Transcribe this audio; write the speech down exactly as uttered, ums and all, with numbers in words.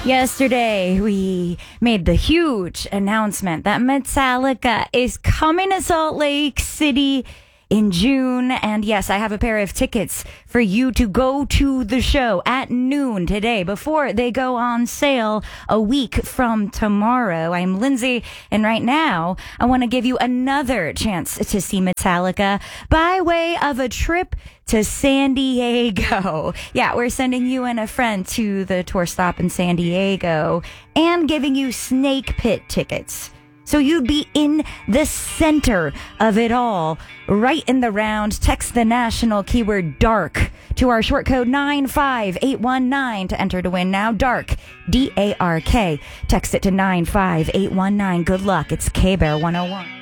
Yesterday, we made the huge announcement that Metallica is coming to Salt Lake City in June. And yes, I have a pair of tickets for you to go to the show at noon today before they go on sale a week from tomorrow. I'm Lindsay, and right now I want to give you another chance to see Metallica by way of a trip to San Diego. Yeah, we're sending you and a friend to the tour stop in San Diego and giving you Snake Pit tickets. So you'd be in the center of it all, right in the round. Text the national keyword DARK to our short code nine five eight one nine to enter to win now. DARK, D A R K. Text it to nine five eight one nine. Good luck. It's K-Bear one oh one.